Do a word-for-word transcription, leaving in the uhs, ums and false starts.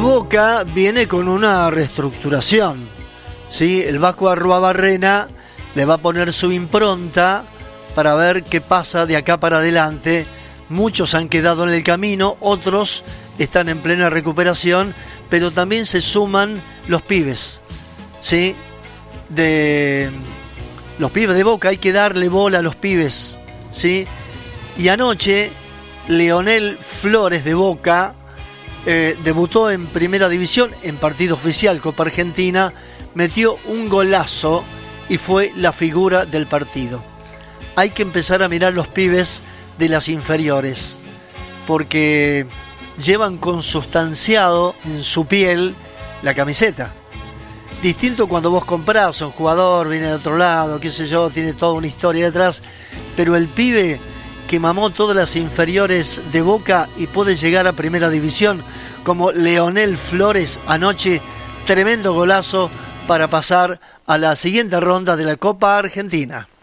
Boca viene con una reestructuración, ¿sí? El Vasco Arruabarrena le va a poner su impronta para ver qué pasa de acá para adelante. Muchos han quedado en el camino, otros están en plena recuperación, pero también se suman los pibes, ¿sí? De los pibes de Boca, hay que darle bola a los pibes, ¿sí? Y anoche Leonel Flores de Boca eh, debutó en Primera División en partido oficial Copa Argentina, metió un golazo y fue la figura del partido. Hay que empezar a mirar los pibes de las inferiores, porque llevan consustanciado en su piel la camiseta. Distinto cuando vos comprás a un jugador, viene de otro lado, qué sé yo, tiene toda una historia detrás, pero el pibe que mamó todas las inferiores de Boca y puede llegar a Primera División, como Leonel Flores anoche, tremendo golazo para pasar a la siguiente ronda de la Copa Argentina.